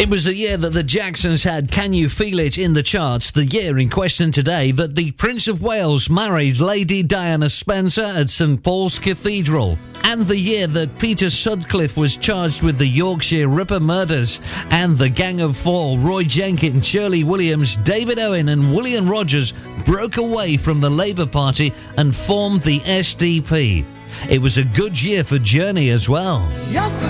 It was the year that the Jacksons had Can You Feel It in the charts, the year in question today that the Prince of Wales married Lady Diana Spencer at St Paul's Cathedral, and the year that Peter Sutcliffe was charged with the Yorkshire Ripper murders, and the Gang of Four, Roy Jenkins, Shirley Williams, David Owen and William Rogers broke away from the Labour Party and formed the SDP. It was a good year for Journey as well. Just a